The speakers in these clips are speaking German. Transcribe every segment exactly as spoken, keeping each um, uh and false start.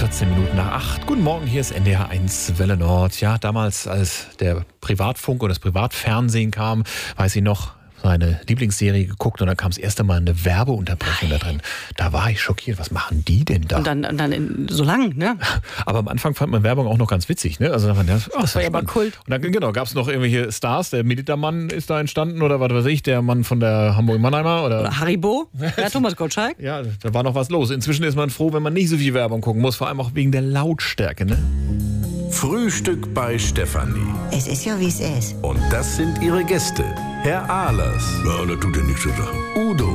vierzehn Minuten nach acht. Guten Morgen, hier ist N D R eins Welle Nord. Ja, damals, als der Privatfunk oder das Privatfernsehen kam, weiß ich noch, seine Lieblingsserie geguckt und da kam das erste Mal eine Werbeunterbrechung da drin. Da war ich schockiert. Was machen die denn da? Und dann, und dann in, so lang, ne? Aber am Anfang fand man Werbung auch noch ganz witzig, ne? Also, das, oh, das war ja aber Kult. Und dann, genau, gab es noch irgendwelche Stars. Der Militermann ist da entstanden oder was weiß ich, der Mann von der Hamburg-Mannheimer. Oder, oder Haribo. Ja, Thomas Gottschalk. Ja, da war noch was los. Inzwischen ist man froh, wenn man nicht so viel Werbung gucken muss. Vor allem auch wegen der Lautstärke, ne? Frühstück bei Stefanie. Es ist ja, wie es ist. Und das sind ihre Gäste. Herr Ahlers. Ja, da tut er nichts zu sagen. Udo.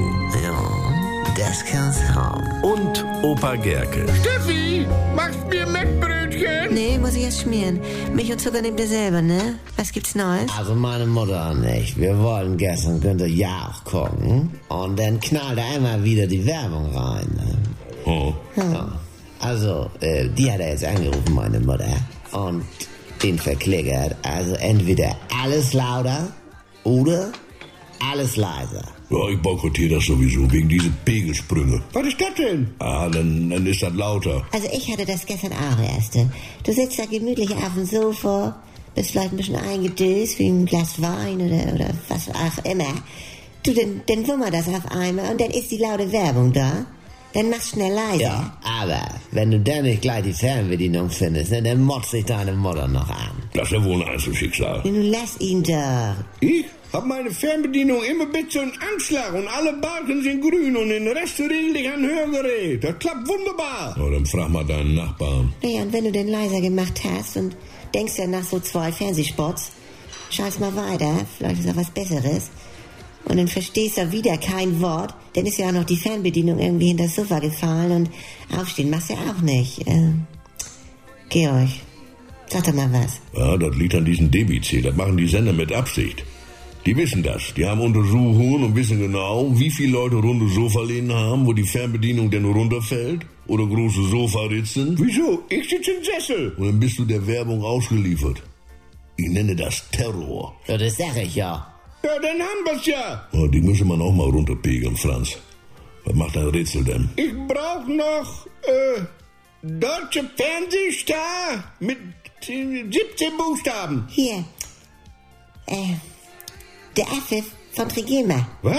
Ja, das kann's haben. Und Opa Gerke. Steffi, machst mir Mettbrötchen? Nee, muss ich erst schmieren. Milch und Zucker nehmt ihr selber, ne? Was gibt's Neues? Also meine Mutter und ich, wir wollten gestern Günther Jauch gucken. Und dann knallt er immer wieder die Werbung rein. Ne? Oh. Ja. Also, äh, die hat er jetzt angerufen, meine Mutter. Und den verklickert. Also entweder alles lauter oder alles leiser. Ja, ich boykottiere das sowieso, wegen dieser Pegelsprünge. Was ist das denn? Ah, dann, dann ist das lauter. Also ich hatte das gestern auch erst. Du sitzt da gemütlich auf dem Sofa, bist vielleicht ein bisschen eingedöst, wie ein Glas Wein oder, oder was auch immer. Du, dann, dann wummert das auf einmal und dann ist die laute Werbung da. Dann mach's schnell leiser. Ja, aber wenn du dann nicht gleich die Fernbedienung findest, ne, dann motzt sich deine Mutter noch an. Das ist ja wohl ein Einzelschicksal. Nun lass ihn doch. Ich hab meine Fernbedienung immer bis zum Anschlag und alle Balken sind grün und den Rest regel ich an Hörgerät. Das klappt wunderbar. Na, dann frag mal deinen Nachbarn. Naja, und wenn du den leiser gemacht hast und denkst ja nach so zwei Fernsehspots, scheiß mal weiter, vielleicht ist da was Besseres. Und dann verstehst du wieder kein Wort, dann ist ja auch noch die Fernbedienung irgendwie hinter das Sofa gefallen und aufstehen machst du ja auch nicht. Äh, Georg, sag doch mal was. Ja, das liegt an diesem D B C. Das machen die Sender mit Absicht. Die wissen das. Die haben Untersuchungen und wissen genau, wie viele Leute runde Sofalehnen haben, wo die Fernbedienung denn runterfällt. Oder große Sofaritzen. Wieso? Ich sitze im Sessel. Und dann bist du der Werbung ausgeliefert. Ich nenne das Terror. Ja, das sag ich ja. Ja, dann haben wir's ja. Ja, die müssen man auch mal runterpegeln, Franz. Was macht ein Rätsel denn? Ich brauch noch, äh, Deutsche Fernsehstar mit siebzehn Buchstaben. Hier, äh, der Affe von Trigema. Was?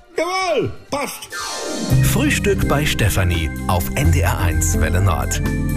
Jawohl, passt. Frühstück bei Stefanie auf N D R eins Welle Nord.